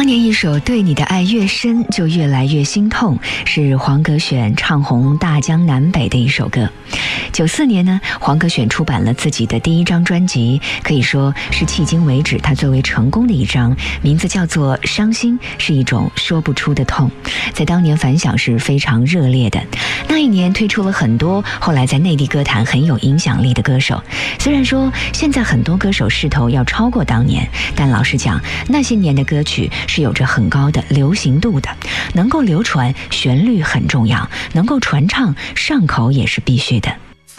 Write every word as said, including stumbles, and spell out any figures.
当年一首《对你的爱越深就越来越心痛》是黄格选唱红大江南北的一首歌。九四年呢，黄格选出版了自己的第一张专辑，可以说是迄今为止他最为成功的一张，名字叫做《伤心是一种说不出的痛》，在当年反响是非常热烈的。那一年推出了很多后来在内地歌坛很有影响力的歌手，虽然说现在很多歌手势头要超过当年，但老实讲，那些年的歌曲是有着很高的流行度的，能够流传，旋律很重要，能够传唱，上口也是必须的。